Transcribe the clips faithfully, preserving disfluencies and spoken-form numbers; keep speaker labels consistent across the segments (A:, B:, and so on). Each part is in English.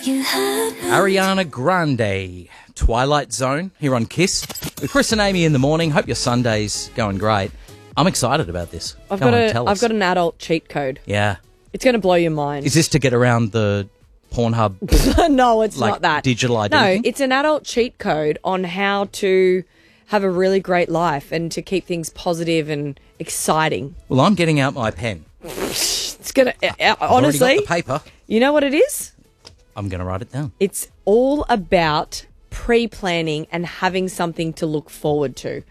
A: Ariana Grande, Twilight Zone, here on Kiss. With Chris and Amy in the morning. Hope your Sunday's going great. I'm excited about this.
B: I've
A: Come
B: got
A: on,
B: a,
A: tell
B: I've
A: us.
B: got an adult cheat code.
A: Yeah.
B: It's going to blow your mind.
A: Is this to get around the Pornhub?
B: No, it's
A: like,
B: not that.
A: digital ID
B: No,
A: thing?
B: it's an adult cheat code on how to have a really great life and to keep things positive and exciting.
A: Well, I'm getting out my pen.
B: It's going to, uh,
A: I've
B: honestly,
A: already got the paper.
B: you know what it is?
A: I'm going to write it down.
B: It's all about pre-planning and having something to look forward to.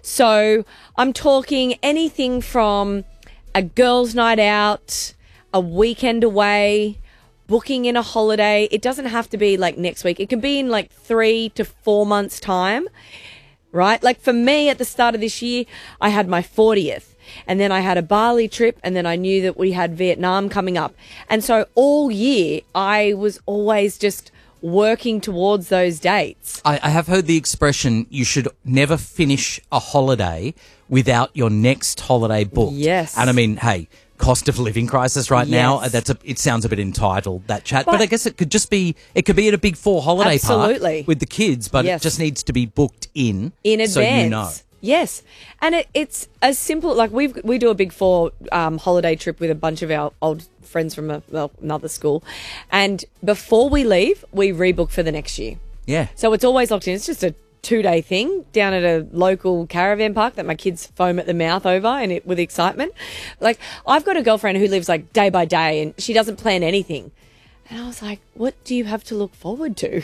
B: So I'm talking anything from a girls' night out, a weekend away, booking in a holiday. It doesn't have to be like next week. It can be in like three to four months' time, right? Like for me at the start of this year, I had my fortieth. And then I had a Bali trip, and then I knew that we had Vietnam coming up. And so all year, I was always just working towards those dates.
A: I, I have heard the expression, you should never finish a holiday without your next holiday booked.
B: Yes.
A: And I mean, hey, cost of living crisis right now,
B: Yes.
A: that's a, it sounds a bit entitled, that chat. But,
B: But-
A: I guess it could just be, it could be at a big four holiday
B: Absolutely.
A: park with the kids, but
B: Yes.
A: it just needs to be booked in.
B: In advance.
A: So you know.
B: Yes. And it, it's as simple, like we we do a big four um, holiday trip with a bunch of our old friends from a, well, another school. And before we leave, we rebook for the next year.
A: Yeah.
B: So it's always locked in. It's just a two-day thing down at a local caravan park that my kids foam at the mouth over and it with excitement. Like, I've got a girlfriend who lives like day by day and she doesn't plan anything. And I was like, what do you have to look forward to?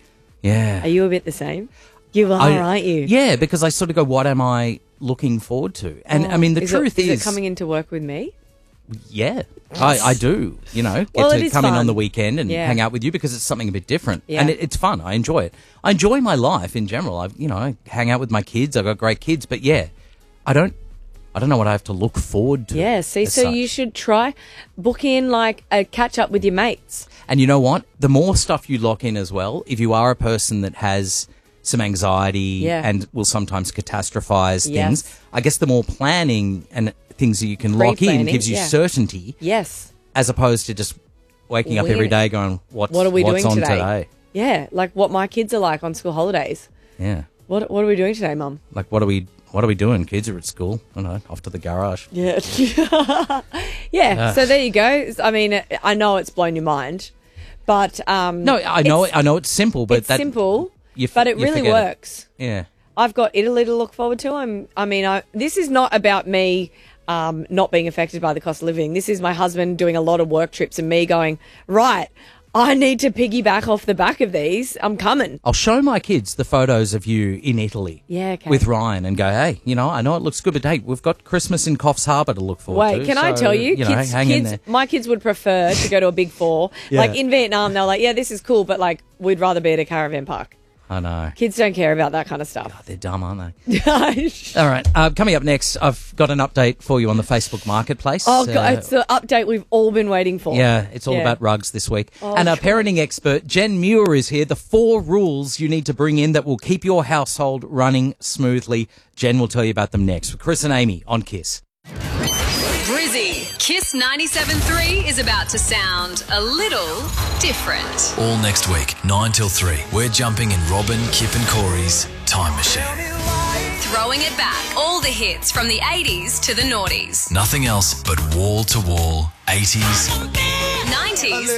A: Yeah.
B: Are you a bit the same? You are,
A: I-
B: aren't you?
A: Yeah, because I sort of go, what am I looking forward to? And I mean, the
B: Is
A: truth
B: it,
A: is,
B: is it coming into work with me?
A: yeah, I, I do, you know, get
B: Well, it
A: to
B: is
A: come in on
B: fun.
A: the weekend and
B: Yeah.
A: hang out with you because it's something a bit different.
B: Yeah.
A: And it, it's fun. I enjoy it. I enjoy my life in general. I, you know, I hang out with my kids. I've got great kids, but yeah, I don't, I don't know what I have to look forward to.
B: Yeah, see,
A: as
B: so
A: such.
B: you should try book in like a catch up with your mates.
A: And you know what? The more stuff you lock in as well, if you are a person that has some anxiety
B: Yeah.
A: and will sometimes catastrophize
B: Yes.
A: things, I guess the more planning and things that you can lock in
B: Pre-planning,
A: gives you
B: yeah.
A: certainty,
B: Yes.
A: as opposed to just waking up
B: Winging
A: every
B: it.
A: day going, what's,
B: What are we
A: what's
B: doing
A: on
B: today?
A: today?
B: Yeah, like what my kids are like on school holidays.
A: Yeah.
B: What What are we doing today, Mum?
A: Like, what are we what are we doing? Kids are at school. I don't know, off to the garage.
B: Yeah. yeah, so there you go. I mean, I know it's blown your mind, but... um
A: No, I know
B: it's,
A: I know it's simple, but
B: it's
A: that,
B: simple,
A: you f-
B: but it
A: you
B: really
A: forget it.
B: works.
A: Yeah.
B: I've got Italy to look forward to. I'm, I mean, I, this is not about me um, not being affected by the cost of living. This is my husband doing a lot of work trips and me going, right, I need to piggyback off the back of these. I'm coming.
A: I'll show my kids the photos of you in Italy
B: Yeah, okay.
A: with Ryan and go, hey, you know, I know it looks good, but hey, we've got Christmas in Coffs Harbour to look forward to.
B: Wait, can I
A: so,
B: tell you,
A: you know,
B: kids,
A: hang in
B: kids
A: there.
B: my kids would prefer to go to a big four.
A: Yeah.
B: Like in Vietnam, they're like, yeah, this is cool, but like we'd rather be at a caravan park.
A: I know.
B: Kids don't care about that kind of stuff.
A: They're dumb, aren't they? All right. Uh, coming up next, I've got an update for you on the Facebook Marketplace.
B: Oh, God,
A: Uh,
B: it's the update we've all been waiting for.
A: Yeah, it's all
B: Yeah.
A: about rugs this week.
B: Oh,
A: and our
B: sure.
A: parenting expert, Jen Muir, is here. The four rules you need to bring in that will keep your household running smoothly. Jen will tell you about them next. With Chris and Amy on Kiss.
C: Brizzy, Kiss ninety-seven point three is about to sound a little different.
D: All next week, nine till three, we're jumping in Robin, Kip and Corey's Time Machine.
C: Throwing it back, all the hits from the eighties to the noughties,
D: Nothing else but wall-to-wall eighties
C: nineties,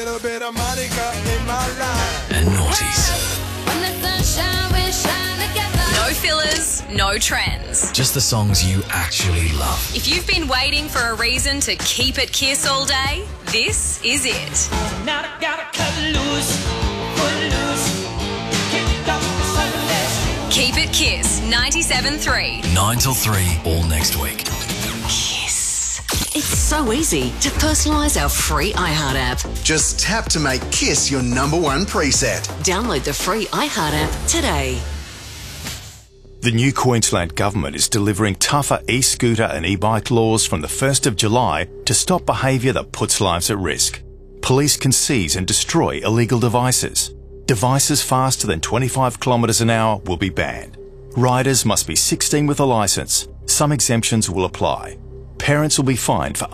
D: and noughties.
C: no fillers, no trends.
D: Just the songs you actually love.
C: If you've been waiting for a reason to keep it Kiss all day, this is it.
E: Now I gotta cut loose, cut loose, kick off the Sundays.
C: Keep it Kiss ninety-seven point three.
D: nine till three, all next week.
F: Kiss. It's so easy to personalise our free iHeart app.
G: Just tap to make Kiss your number one preset.
F: Download the free iHeart app today.
H: The new Queensland Government is delivering tougher e-scooter and e-bike laws from the first of July to stop behaviour that puts lives at risk. Police can seize and destroy illegal devices. Devices faster than twenty-five kilometres an hour will be banned. Riders must be sixteen with a licence. Some exemptions will apply. Parents will be fined for